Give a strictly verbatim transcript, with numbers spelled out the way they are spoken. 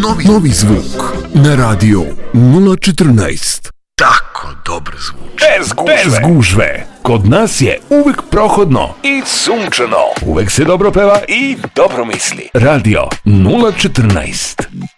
Novi, novi zvuk na radio nula četrnaest. Tako dobro zvuči. Bez gužve. Bez gužve. Kod nas je uvek prohodno i sunčano. Uvek se dobro peva i dobro misli. Radio nula četrnaest.